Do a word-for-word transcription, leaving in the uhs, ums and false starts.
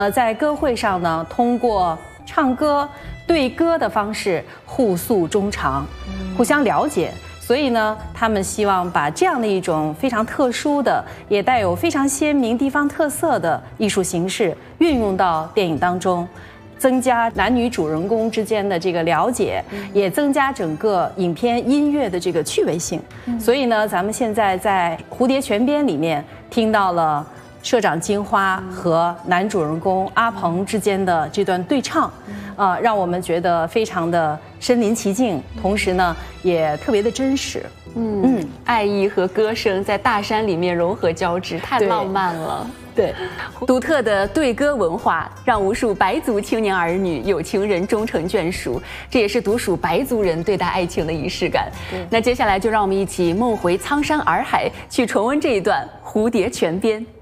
呃，在歌会上呢，通过唱歌、对歌的方式互诉衷肠，互相了解。所以呢，他们希望把这样的一种非常特殊的，也带有非常鲜明地方特色的艺术形式运用到电影当中，增加男女主人公之间的这个了解，也增加整个影片音乐的这个趣味性。所以呢，咱们现在在《蝴蝶泉边》里面听到了社长金花和男主人公阿鹏之间的这段对唱，呃，让我们觉得非常的身临其境，同时呢，也特别的真实。 嗯嗯，爱意和歌声在大山里面融合交织，太浪漫了。 对， 独特的对歌文化让无数白族青年儿女、有情人终成眷属，这也是独属白族人对待爱情的仪式感。那接下来就让我们一起梦回苍山洱海，去重温这一段《蝴蝶泉边》。